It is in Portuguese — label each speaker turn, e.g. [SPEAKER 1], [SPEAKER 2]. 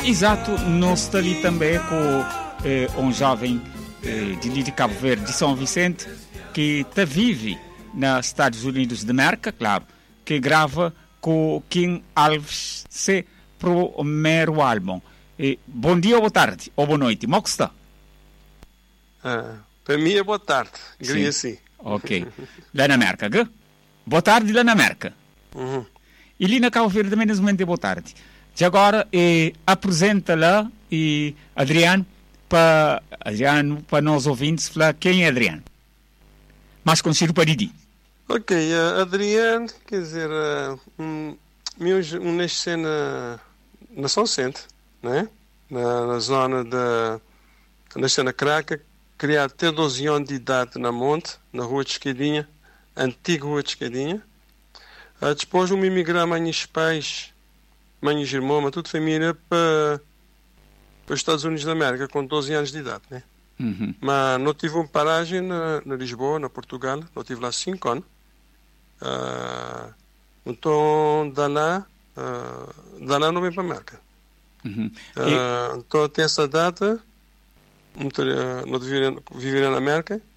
[SPEAKER 1] Exato, nós está ali também com um jovem de Cabo Verde, de São Vicente, que vive nos Estados Unidos de América, claro, que grava com Kim Alves para o primeiro álbum. Bom dia ou boa tarde, ou boa noite, como está?
[SPEAKER 2] Para mim é boa tarde, diria assim.
[SPEAKER 1] Ok. Lá na América, que? Boa tarde lá na América.
[SPEAKER 2] Uhum.
[SPEAKER 1] E ali na Cabo Verde também, nesse momento, é boa tarde. E agora, apresenta lá Adriano para nós ouvintes, falar quem é Adriano. Mais conhecido para Didi.
[SPEAKER 2] Ok, Adriano, quer dizer, nasci na São Vicente, né? Na zona da... Nasci na Craca, criado até 12 anos de idade na Monte, na Rua de Escadinha, antiga Rua de Escadinha. Depois me imigrar meus pais, meus irmãos, toda a família para os Estados Unidos da América com 12 anos de idade, né?
[SPEAKER 1] Uhum.
[SPEAKER 2] Mas não tive uma paragem na Lisboa, na Portugal, não tive lá 5 anos. Então, da lá não vim para a América.
[SPEAKER 1] Uhum.
[SPEAKER 2] Então, até essa data, não viver na América.